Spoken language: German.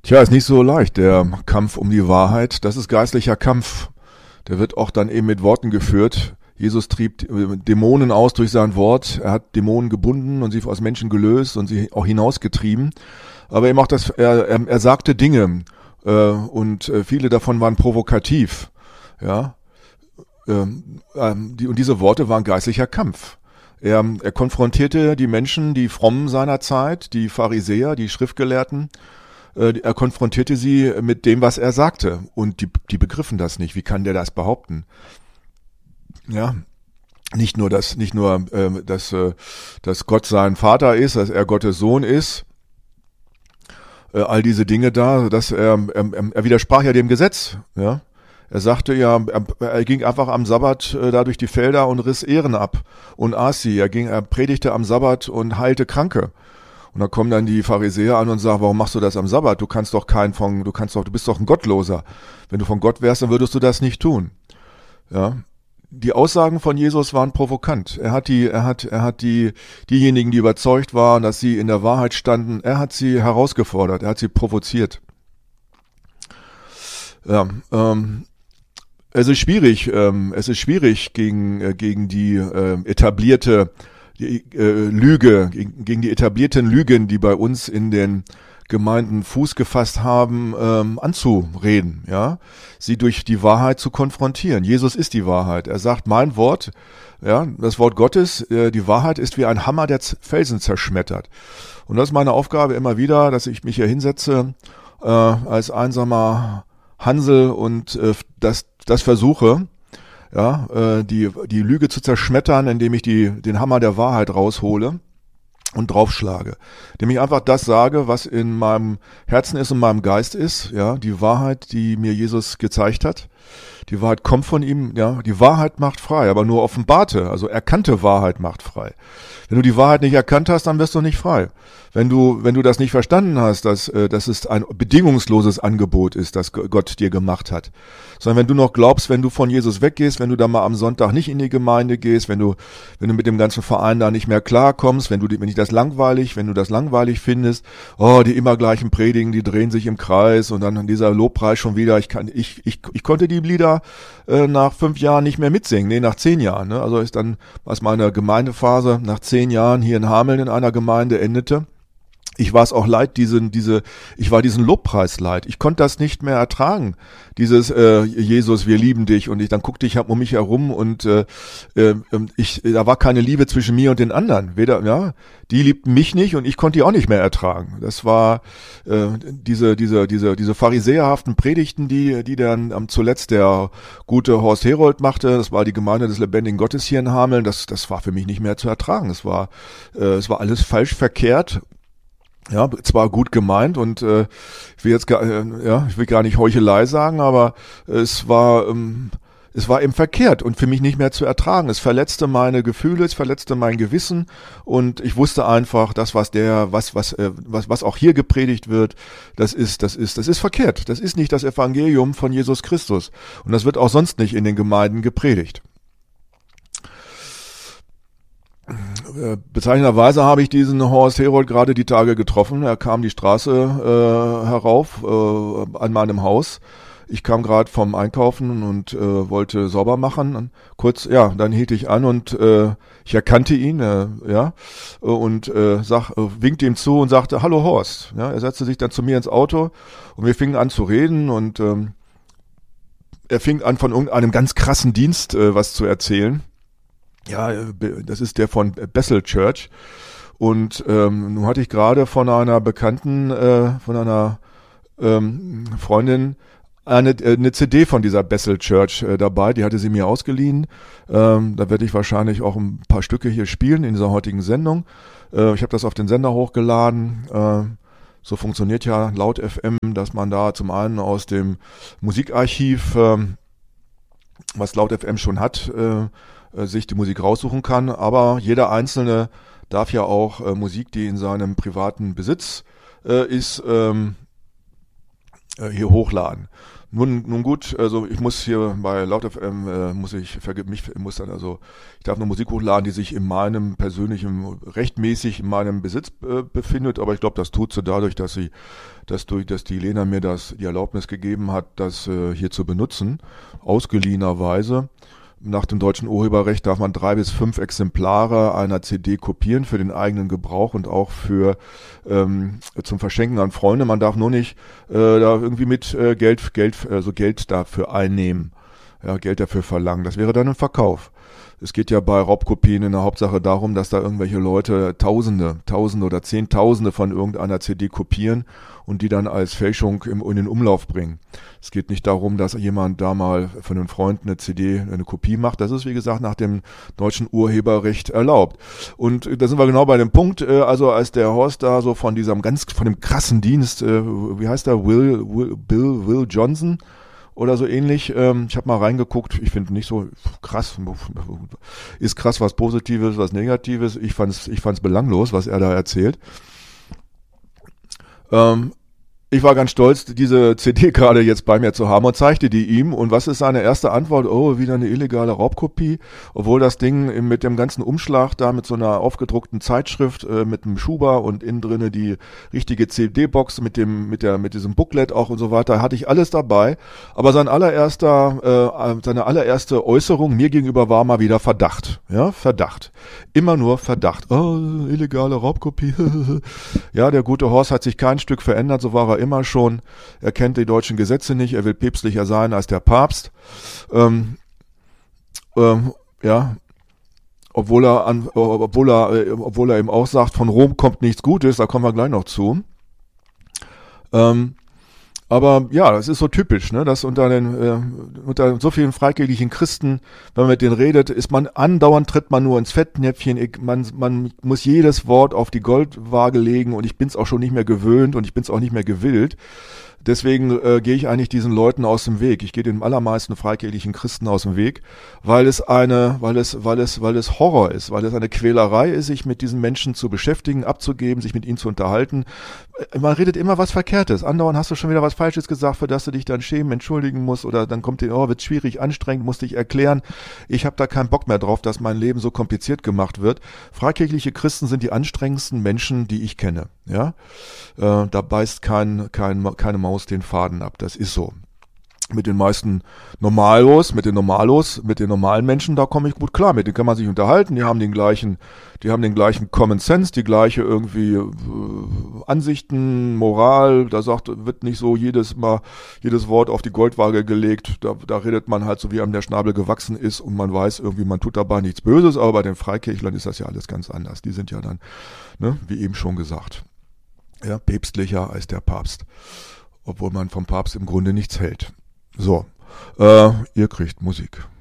Tja, ist nicht so leicht, der Kampf um die Wahrheit. Das ist geistlicher Kampf. Der wird auch dann eben mit Worten geführt. Jesus trieb Dämonen aus durch sein Wort. Er hat Dämonen gebunden und sie aus Menschen gelöst und sie auch hinausgetrieben. Aber eben auch er sagte Dinge und viele davon waren provokativ. Ja, und diese Worte waren geistlicher Kampf. Er konfrontierte die Menschen, die Frommen seiner Zeit, die Pharisäer, die Schriftgelehrten. Er konfrontierte sie mit dem, was er sagte. Und die begriffen das nicht. Wie kann der das behaupten? Ja, nicht nur, dass Gott sein Vater ist, dass er Gottes Sohn ist. All diese Dinge da, dass er widersprach ja dem Gesetz. Ja, er sagte ja, er ging einfach am Sabbat da durch die Felder und riss Ähren ab und aß sie. Er predigte am Sabbat und heilte Kranke. Und da kommen dann die Pharisäer an und sagen, warum machst du das am Sabbat? Du bist doch ein Gottloser. Wenn du von Gott wärst, dann würdest du das nicht tun. Ja. Die Aussagen von Jesus waren provokant. Er hat diejenigen, die überzeugt waren, dass sie in der Wahrheit standen, er hat sie herausgefordert, er hat sie provoziert. Ja, es ist schwierig gegen die etablierte Lüge, gegen die etablierten Lügen, die bei uns in den Gemeinden Fuß gefasst haben, anzureden, ja, sie durch die Wahrheit zu konfrontieren. Jesus ist die Wahrheit. Er sagt, mein Wort, ja, das Wort Gottes, die Wahrheit ist wie ein Hammer, der Felsen zerschmettert. Und das ist meine Aufgabe immer wieder, dass ich mich hier hinsetze als einsamer Hansel und das versuche, ja, die Lüge zu zerschmettern, indem ich den Hammer der Wahrheit raushole und draufschlage. Indem ich einfach das sage, was in meinem Herzen ist und meinem Geist ist, ja, die Wahrheit, die mir Jesus gezeigt hat. Die Wahrheit kommt von ihm, ja, die Wahrheit macht frei, aber nur offenbarte, also erkannte Wahrheit macht frei. Wenn du die Wahrheit nicht erkannt hast, dann wirst du nicht frei. Wenn du das nicht verstanden hast, dass es ein bedingungsloses Angebot ist, das Gott dir gemacht hat, sondern wenn du noch glaubst, wenn du von Jesus weggehst, wenn du da mal am Sonntag nicht in die Gemeinde gehst, wenn du mit dem ganzen Verein da nicht mehr klarkommst, wenn du das langweilig findest, die immer gleichen Predigen, die drehen sich im Kreis und dann dieser Lobpreis schon wieder, ich konnte die Lieder nach 5 Jahren nicht mehr mitsingen, nach 10 Jahren, ne? Also als meine Gemeindephase nach 10 Jahren hier in Hameln in einer Gemeinde endete. Ich war es auch leid, ich war diesen Lobpreis leid. Ich konnte das nicht mehr ertragen. Dieses Jesus, wir lieben dich. Und dann guckte ich um mich herum und da war keine Liebe zwischen mir und den anderen. Die liebten mich nicht und ich konnte die auch nicht mehr ertragen. Das war diese pharisäerhaften Predigten, die dann zuletzt der gute Horst Herold machte. Das war die Gemeinde des lebendigen Gottes hier in Hameln. Das war für mich nicht mehr zu ertragen. Es war alles falsch verkehrt. Ja, zwar gut gemeint und ich will gar nicht Heuchelei sagen, aber es war eben verkehrt und für mich nicht mehr zu ertragen. Es verletzte meine Gefühle, es verletzte mein Gewissen und ich wusste einfach, das was auch hier gepredigt wird, das ist verkehrt. Das ist nicht das Evangelium von Jesus Christus und das wird auch sonst nicht in den Gemeinden gepredigt. Bezeichnenderweise habe ich diesen Horst Herold gerade die Tage getroffen. Er kam die Straße herauf an meinem Haus. Ich kam gerade vom Einkaufen und wollte sauber machen. Dann hielt ich an und ich erkannte ihn, und winkte ihm zu und sagte, hallo Horst. Ja, er setzte sich dann zu mir ins Auto und wir fingen an zu reden und er fing an von irgendeinem ganz krassen Dienst was zu erzählen. Ja, das ist der von Bethel Church. Und nun hatte ich gerade von einer Bekannten, von einer Freundin eine CD von dieser Bethel Church dabei. Die hatte sie mir ausgeliehen. Da werde ich wahrscheinlich auch ein paar Stücke hier spielen in dieser heutigen Sendung. Ich habe das auf den Sender hochgeladen. So funktioniert ja Laut FM, dass man da zum einen aus dem Musikarchiv, was Laut FM schon hat, sich die Musik raussuchen kann, aber jeder Einzelne darf ja auch Musik, die in seinem privaten Besitz ist, hier hochladen. Nun gut, also ich muss hier bei Laut FM ich darf eine Musik hochladen, die sich in meinem persönlichen, rechtmäßig in meinem Besitz befindet, aber ich glaube, das tut sie dadurch, dass die Lena mir die Erlaubnis gegeben hat, das hier zu benutzen, ausgeliehenerweise. Nach dem deutschen Urheberrecht darf man 3 bis 5 Exemplare einer CD kopieren für den eigenen Gebrauch und auch für zum Verschenken an Freunde. Man darf nur nicht da irgendwie mit Geld dafür einnehmen, ja, Geld dafür verlangen. Das wäre dann ein Verkauf. Es geht ja bei Raubkopien in der Hauptsache darum, dass da irgendwelche Leute Tausende oder Zehntausende von irgendeiner CD kopieren und die dann als Fälschung in den Umlauf bringen. Es geht nicht darum, dass jemand da mal von einem Freund eine Kopie macht. Das ist, wie gesagt, nach dem deutschen Urheberrecht erlaubt. Und da sind wir genau bei dem Punkt, also als der Horst da so von dem krassen Dienst, wie heißt der, Will Johnson, oder so ähnlich. Ich habe mal reingeguckt, ich finde nicht so krass, ist krass was Positives, was Negatives. Ich fand's belanglos, was er da erzählt. Ich war ganz stolz, diese CD gerade jetzt bei mir zu haben und zeigte die ihm. Und was ist seine erste Antwort? Oh, wieder eine illegale Raubkopie. Obwohl das Ding mit dem ganzen Umschlag da mit so einer aufgedruckten Zeitschrift, mit einem Schuber und innen drinne die richtige CD-Box mit diesem Booklet auch und so weiter, hatte ich alles dabei. Aber seine allererste Äußerung mir gegenüber war mal wieder Verdacht. Ja, Verdacht. Immer nur Verdacht. Oh, illegale Raubkopie. Ja, der gute Horst hat sich kein Stück verändert, so war er immer schon. Er kennt die deutschen Gesetze nicht, er will päpstlicher sein als der Papst. Ja, obwohl er eben auch sagt, von Rom kommt nichts Gutes, da kommen wir gleich noch zu. Aber ja, das ist so typisch, ne, dass unter so vielen freikirchlichen Christen, wenn man mit denen redet, tritt man nur ins Fettnäpfchen, man muss jedes Wort auf die Goldwaage legen und ich bin's auch schon nicht mehr gewöhnt und ich bin's auch nicht mehr gewillt. Deswegen gehe ich eigentlich diesen Leuten aus dem Weg. Ich gehe den allermeisten freikirchlichen Christen aus dem Weg, weil es Horror ist, weil es eine Quälerei ist, sich mit diesen Menschen zu beschäftigen, abzugeben, sich mit ihnen zu unterhalten. Man redet immer was Verkehrtes. Andauernd hast du schon wieder was Falsches gesagt, für das du dich dann schämen, entschuldigen musst oder dann wird schwierig, anstrengend, musst dich erklären. Ich habe da keinen Bock mehr drauf, dass mein Leben so kompliziert gemacht wird. Freikirchliche Christen sind die anstrengendsten Menschen, die ich kenne. Ja, da beißt keine Maus den Faden ab. Das ist so. Mit den meisten mit den normalen Menschen, da komme ich gut klar. Mit denen kann man sich unterhalten. Die haben den gleichen Common Sense, die gleiche irgendwie Ansichten, Moral. Da wird nicht so jedes Wort auf die Goldwaage gelegt. Da redet man halt so, wie einem der Schnabel gewachsen ist und man weiß irgendwie, man tut dabei nichts Böses. Aber bei den Freikirchlern ist das ja alles ganz anders. Die sind ja dann, ne, wie eben schon gesagt, ja, päpstlicher als der Papst. Obwohl man vom Papst im Grunde nichts hält. So, ihr kriegt Musik.